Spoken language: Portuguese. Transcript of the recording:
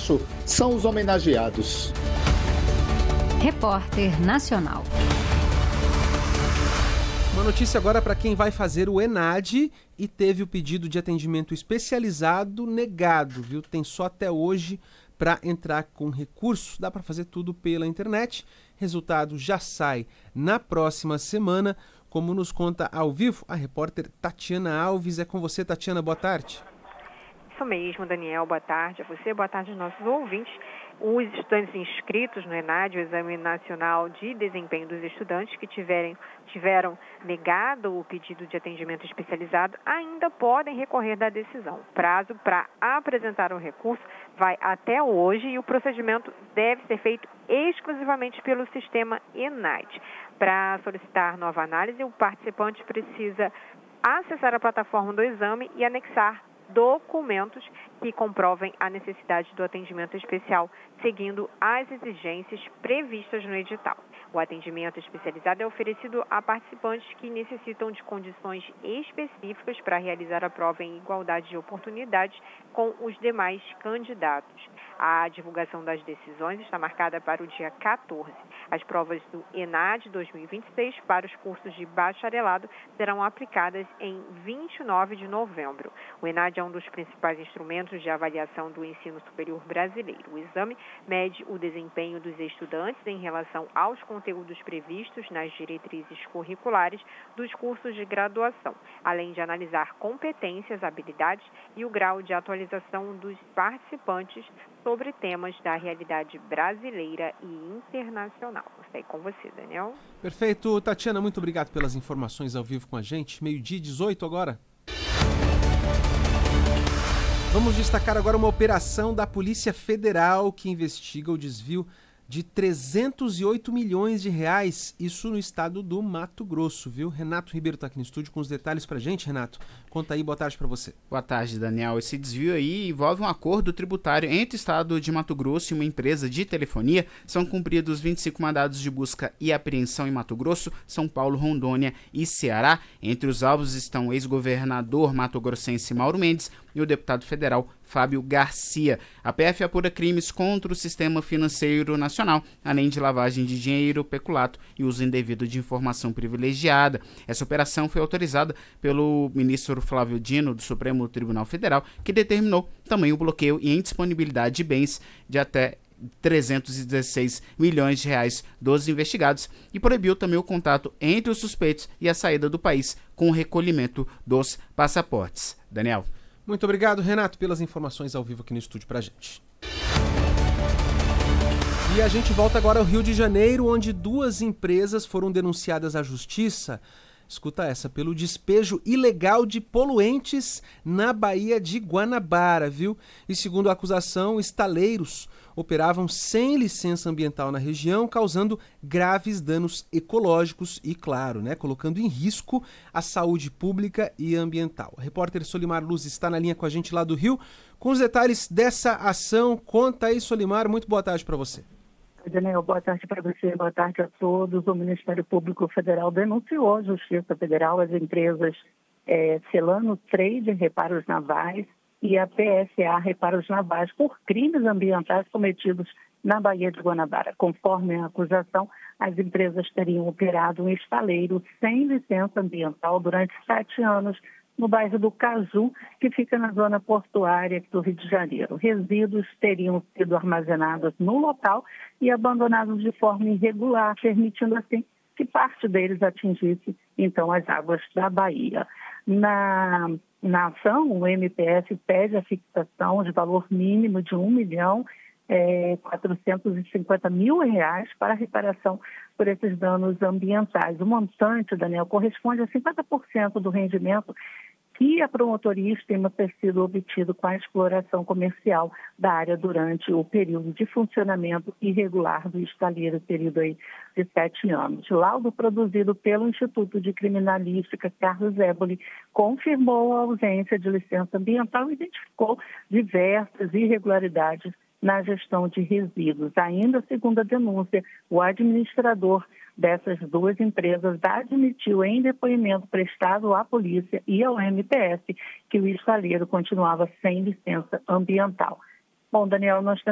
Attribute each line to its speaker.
Speaker 1: sucesso são os homenageados.
Speaker 2: Repórter Nacional.
Speaker 3: Uma notícia agora para quem vai fazer o ENAD e teve o pedido de atendimento especializado negado, viu? Tem só até hoje para entrar com recurso. Dá para fazer tudo pela internet. Resultado já sai na próxima semana, como nos conta ao vivo a repórter Tatiana Alves. É com você, Tatiana, boa tarde.
Speaker 4: Isso mesmo, Daniel, boa tarde a você, boa tarde aos nossos ouvintes. Os estudantes inscritos no ENAD, o Exame Nacional de Desempenho dos Estudantes, que tiveram negado o pedido de atendimento especializado, ainda podem recorrer da decisão. O prazo para apresentar o recurso vai até hoje e o procedimento deve ser feito exclusivamente pelo sistema ENAD. Para solicitar nova análise, o participante precisa acessar a plataforma do exame e anexar documentos que comprovem a necessidade do atendimento especial, seguindo as exigências previstas no edital. O atendimento especializado é oferecido a participantes que necessitam de condições específicas para realizar a prova em igualdade de oportunidades com os demais candidatos. A divulgação das decisões está marcada para o dia 14. As provas do ENAD 2026 para os cursos de bacharelado serão aplicadas em 29 de novembro. O ENAD é um dos principais instrumentos de avaliação do ensino superior brasileiro. O exame mede o desempenho dos estudantes em relação aos conteúdos previstos nas diretrizes curriculares dos cursos de graduação, além de analisar competências, habilidades e o grau de atualização dos participantes sobre temas da realidade brasileira e internacional. Estou com você, Daniel.
Speaker 3: Perfeito. Tatiana, muito obrigado pelas informações ao vivo com a gente. 12:18 agora. Vamos destacar agora uma operação da Polícia Federal que investiga o desvio de 308 milhões de reais, isso no estado do Mato Grosso, viu? Renato Ribeiro está aqui no estúdio com os detalhes pra gente. Renato, conta aí, boa tarde para você.
Speaker 5: Boa tarde, Daniel. Esse desvio aí envolve um acordo tributário entre o estado de Mato Grosso e uma empresa de telefonia. São cumpridos 25 mandados de busca e apreensão em Mato Grosso, São Paulo, Rondônia e Ceará. Entre os alvos estão o ex-governador mato-grossense Mauro Mendes e o deputado federal Fábio Garcia. A PF apura crimes contra o sistema financeiro nacional, além de lavagem de dinheiro, peculato e uso indevido de informação privilegiada. Essa operação foi autorizada pelo ministro Flávio Dino, do Supremo Tribunal Federal, que determinou também o bloqueio e indisponibilidade de bens de até 316 milhões de reais dos investigados e proibiu também o contato entre os suspeitos e a saída do país com o recolhimento dos passaportes. Daniel.
Speaker 3: Muito obrigado, Renato, pelas informações ao vivo aqui no estúdio pra gente. E a gente volta agora ao Rio de Janeiro, onde 2 empresas foram denunciadas à justiça. Escuta essa, pelo despejo ilegal de poluentes na Baía de Guanabara, viu? E segundo a acusação, estaleiros operavam sem licença ambiental na região, causando graves danos ecológicos e, claro, colocando em risco a saúde pública e ambiental. A repórter Solimar Luz está na linha com a gente lá do Rio. Com os detalhes dessa ação, conta aí, Solimar, muito boa tarde para você.
Speaker 6: Daniel, boa tarde para você, boa tarde a todos. O Ministério Público Federal denunciou à Justiça Federal as empresas Celano Trade Reparos Navais e a PSA Reparos Navais por crimes ambientais cometidos na Baía de Guanabara. Conforme a acusação, as empresas teriam operado um estaleiro sem licença ambiental durante 7 anos no bairro do Caju, que fica na zona portuária do Rio de Janeiro. Resíduos teriam sido armazenados no local e abandonados de forma irregular, permitindo assim que parte deles atingisse, então, as águas da Bahia. Na ação, o MPF pede a fixação de valor mínimo de R$1.450.000 para a reparação por esses danos ambientais. O montante, Daniel, corresponde a 50% do rendimento que a promotoria estima ter sido obtido com a exploração comercial da área durante o período de funcionamento irregular do estaleiro, período aí de 7 anos. Laudo produzido pelo Instituto de Criminalística Carlos Éboli confirmou a ausência de licença ambiental e identificou diversas irregularidades na gestão de resíduos. Ainda segundo a denúncia, o administrador dessas 2 empresas admitiu em depoimento prestado à polícia e ao MPF que o estaleiro continuava sem licença ambiental. Bom, Daniel, nós